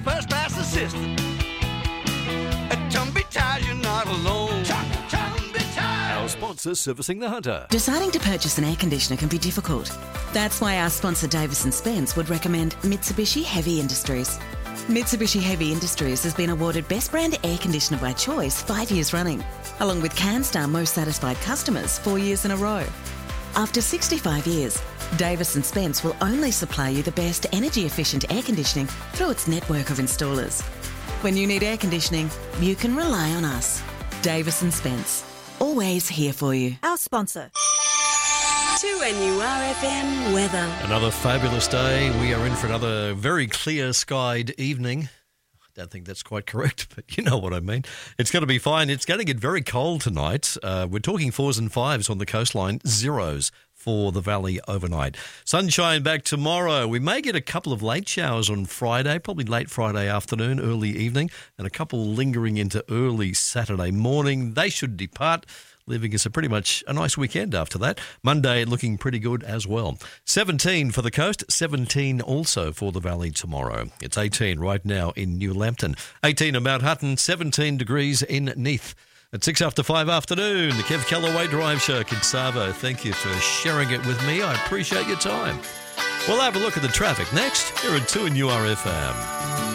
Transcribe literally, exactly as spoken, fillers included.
First class assistant. At Tumby Tires, you're not alone. Tumby Tires. Our sponsor, Servicing the Hunter. Deciding to purchase an air conditioner can be difficult. That's why our sponsor Davis and Spence would recommend Mitsubishi Heavy Industries. Mitsubishi Heavy Industries has been awarded Best Brand Air Conditioner by Choice five years running, along with CanStar Most Satisfied Customers four years in a row. After sixty-five years, Davis and Spence will only supply you the best energy-efficient air conditioning through its network of installers. When you need air conditioning, you can rely on us. Davis and Spence, always here for you. Our sponsor. two N U R F M weather. Another fabulous day. We are in for another very clear-skied evening. I don't think that's quite correct, but you know what I mean. It's going to be fine. It's going to get very cold tonight. Uh, we're talking fours and fives on the coastline, zeros for the valley overnight. Sunshine back tomorrow. We may get a couple of late showers on Friday, probably late Friday afternoon, early evening, and a couple lingering into early Saturday morning. They should depart, leaving us a pretty much a nice weekend after that. Monday looking pretty good as well. seventeen for the coast, seventeen also for the valley tomorrow. It's eighteen right now in New Lambton, eighteen in Mount Hutton, seventeen degrees in Neath. At six after five afternoon, the Kev Callaway Drive Show, Kid Savo. Thank you for sharing it with me. I appreciate your time. We'll have a look at the traffic next here at two N U R F M.